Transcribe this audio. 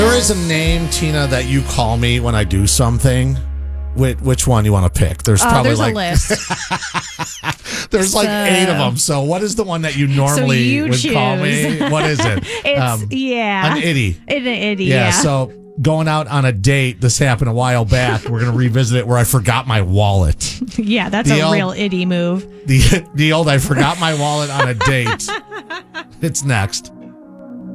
There is a name, Tina, that you call me when I do something. Which one you want to pick? There's probably there's a list. There's like 8 of them. So what is the one that you normally would call me? What is it? It's an itty. An itty. Yeah. So going out on a date. This happened a while back. We're gonna revisit it where I forgot my wallet. Yeah, that's a real itty move. The old I forgot my wallet on a date. It's next.